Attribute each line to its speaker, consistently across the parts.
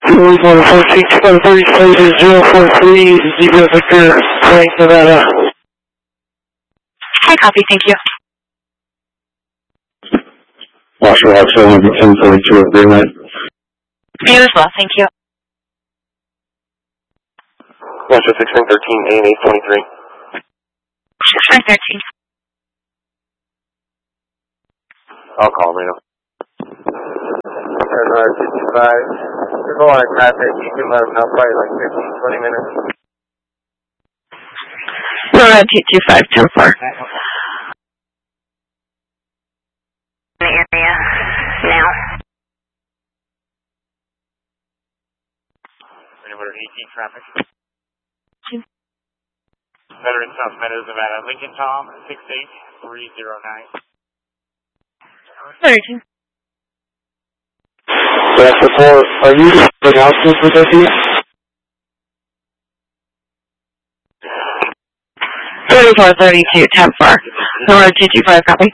Speaker 1: We're going to 4630 places 043 Zebra Victor, Frank, Nevada.
Speaker 2: Hi, copy, thank you.
Speaker 1: Washer Hotel number 1042 agreement.
Speaker 2: You as well, thank you.
Speaker 1: Washer 6913 A and 823.
Speaker 2: 6913.
Speaker 1: I'll call Reno.
Speaker 3: Arizona 55. There's a lot of traffic. You can let them know probably like 15, 20 minutes.
Speaker 2: Arizona 225, 10-4. The area now.
Speaker 3: Anywhere 18 traffic. Veteran South Meadows, Nevada. Lincoln Tom 68309.
Speaker 2: 13.
Speaker 1: That's the 4. Are you the announcement for this year?
Speaker 2: 3432, 10-4. Number 225, copy.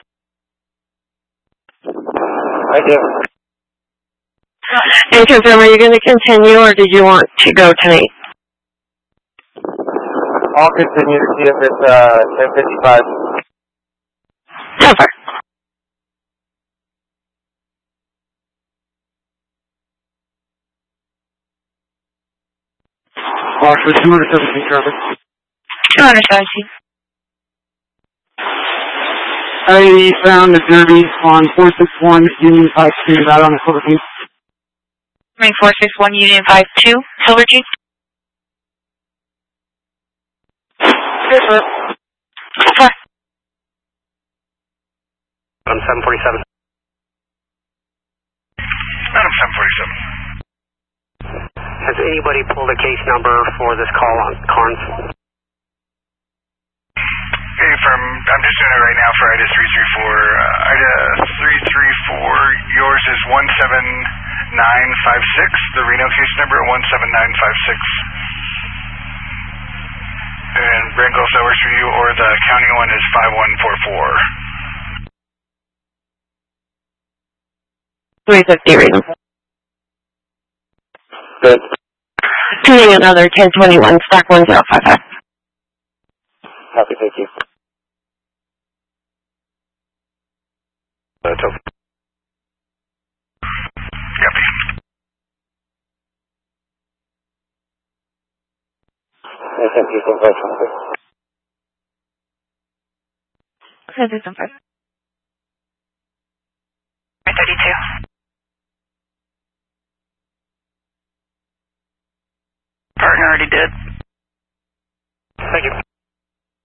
Speaker 3: I do.
Speaker 2: And confirm, are you going to continue or did you want to go tonight?
Speaker 3: I'll continue to see if it's 1055.
Speaker 2: 10-4.
Speaker 1: Washer 217 traffic.
Speaker 2: 217.
Speaker 1: I found a derby on 461 Union 52, not on the Silver King.
Speaker 2: 461 Union 52, Silver G.
Speaker 1: Yes, sir.
Speaker 2: Sorry.
Speaker 3: I'm 747.
Speaker 4: Adam 747.
Speaker 3: Has anybody pulled a case number for this call on Carnes?
Speaker 4: Okay, I'm just doing it right now for IDA 334. IDA 334, yours is 17956, the Reno case number 17956. And Branco, if that works for you, or the county one is 5144.
Speaker 2: 350 Reno.
Speaker 1: Good.
Speaker 2: Doing another 1021, stock 1055.
Speaker 1: Happy, thank you.
Speaker 4: Copy.
Speaker 1: Thank you, 526.
Speaker 2: Okay, there's some 5. 32.
Speaker 4: Partner already did.